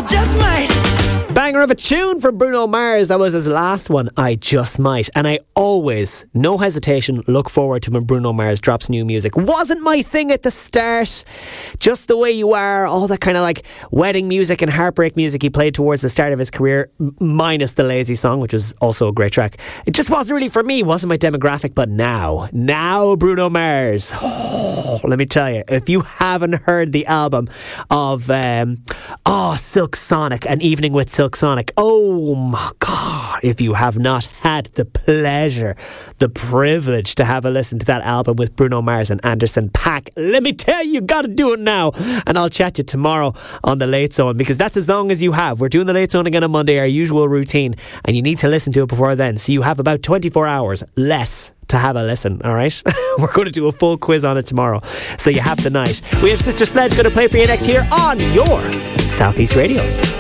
just might. Banger of a tune from Bruno Mars. That was his last one, I Just Might. And I always, no hesitation, look forward to when Bruno Mars drops new music. Wasn't my thing at the start. Just the Way You Are, all that kind of like wedding music and heartbreak music he played towards the start of his career, minus the Lazy Song, which was also a great track. It just wasn't really for me, wasn't my demographic. But now Bruno Mars, let me tell you, if you haven't heard the album of Silk Sonic, An Evening with Silk Sonic, oh my God, if you have not had the pleasure, the privilege to have a listen to that album with Bruno Mars and Anderson .Paak, let me tell you, you gotta do it now. And I'll chat to you tomorrow on The Late Zone, because that's as long as you have. We're doing The Late Zone again on Monday, our usual routine, and you need to listen to it before then, so you have about 24 hours less to have a listen, alright? We're going to do a full quiz on it tomorrow, so you have the night. We have Sister Sledge going to play for you next here on your Southeast Radio.